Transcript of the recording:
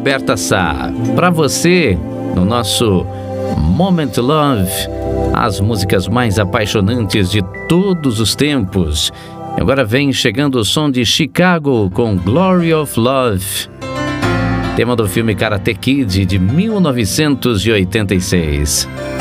Roberta Sá. Para você, no nosso Moment Love, as músicas mais apaixonantes de todos os tempos. Agora vem chegando o som de Chicago com Glory of Love, tema do filme Karate Kid de 1986.